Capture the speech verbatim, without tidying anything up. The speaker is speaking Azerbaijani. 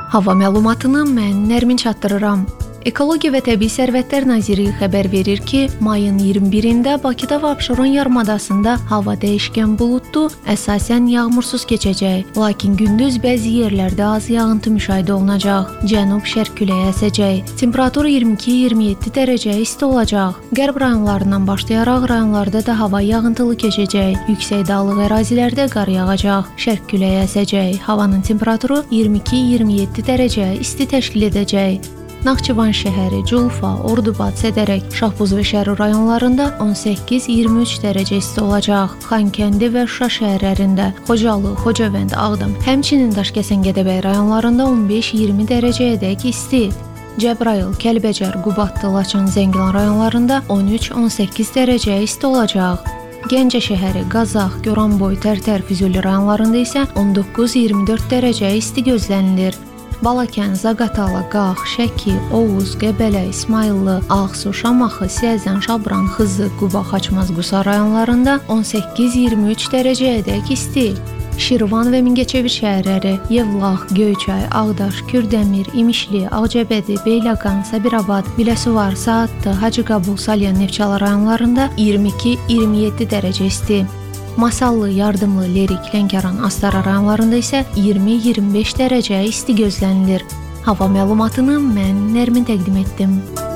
Hava məlumatını mən Nərmin çatdırıram. Ekologiya və Təbii Sərvətlər Nazirliyi xəbər verir ki, mayın iyirmi birində Bakıda və Abşeron yarımadasında hava dəyişkən buludlu, əsasən yağmursuz keçəcək. Lakin gündüz bəzi yerlərdə az yağıntı müşahidə olunacaq. Cənub-şərq küləyi əsəcək. Temperatur iyirmi iki iyirmi yeddi dərəcə isti olacaq. Qərb rayonlarından başlayaraq rayonlarda da hava yağıntılı keçəcək. Yüksək dağlıq ərazilərdə qar yağacaq. Şərq küləyi əsəcək. Havanın temperaturu iyirmi iki iyirmi yeddi dərəcə isti təşkil edəcək. Naxçıvan şəhəri, Culfa, Ordubad, Sədərək, Şahbuz və Şəri rayonlarında on səkkiz iyirmi üç dərəcə isti olacaq. Xankəndi və Şuşa şəhərlərində, Xocalı, Xocavənd, Ağdam, həmçinin Daşkəsən, Gədəbəy rayonlarında on beş iyirmi dərəcəyədək isti. Cəbrayıl, Kəlbəcər, Qubadlı, Laçın, Zəngilan rayonlarında on üç on səkkiz dərəcə isti olacaq. Gəncə şəhəri, Qazax, Goranboy, Tərtər, Füzuli rayonlarında isə on doqquz iyirmi dörd dərəcə isti gözlənilir. Balakən, Zaqatala, Qax, Şəki, Oğuz, Qəbələ, İsmayıllı, Ağsu, Şamaxı, Siyəzən, Şabran, Xızı, Quba, Xaçmaz, Qusa rayonlarında on səkkiz iyirmi üç dərəcəyədək isti. Şirvan və Mingəçevir şəhərləri, Yevlax, Göyçay, Ağdaş, Kürdəmir, İmişli, Ağcabədi, Beyləqan, Sabirabad, Biləsuvar, Saatlı, Hacıqabul, Salyan, Neftçala rayonlarında iyirmi iki iyirmi yeddi dərəcə isti. Masallı, Yardımlı, Lerik, Lənkəran, Astara rayonlarında isə iyirmi iyirmi beş dərəcə isti gözlənilir. Hava məlumatını mən Nərmin təqdim etdim.